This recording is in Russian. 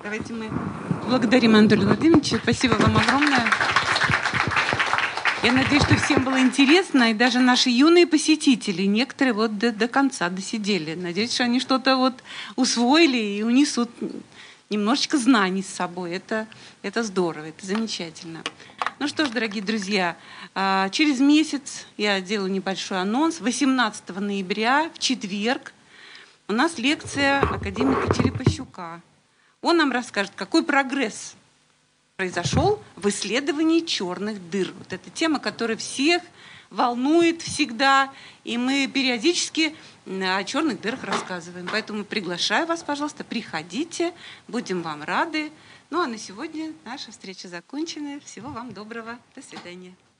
Давайте мы благодарим Анатолия Владимировича. Спасибо вам огромное. Я надеюсь, что всем было интересно, и даже наши юные посетители, некоторые вот до конца досидели. Надеюсь, что они что-то вот усвоили и унесут немножечко знаний с собой. Это здорово, это замечательно. Ну что ж, дорогие друзья, через месяц я делаю небольшой анонс. 18 ноября, в четверг, у нас лекция академика Черепащука. Он нам расскажет, какой прогресс произошел в исследовании черных дыр. Вот эта тема, которая всех волнует всегда, и мы периодически о черных дырах рассказываем. Поэтому приглашаю вас, пожалуйста, приходите, будем вам рады. Ну а на сегодня наша встреча закончена. Всего вам доброго. До свидания.